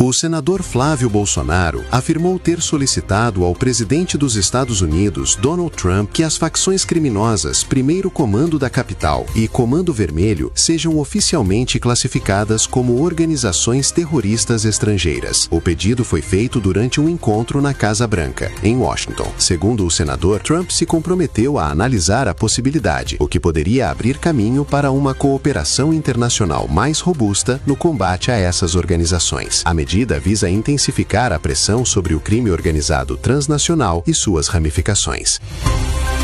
O senador Flávio Bolsonaro afirmou ter solicitado ao presidente dos Estados Unidos, Donald Trump, que as facções criminosas Primeiro Comando da Capital e Comando Vermelho sejam oficialmente classificadas como organizações terroristas estrangeiras. O pedido foi feito durante um encontro na Casa Branca, em Washington. Segundo o senador, Trump se comprometeu a analisar a possibilidade, o que poderia abrir caminho para uma cooperação internacional mais robusta no combate a essas organizações. A medida visa intensificar a pressão sobre o crime organizado transnacional e suas ramificações.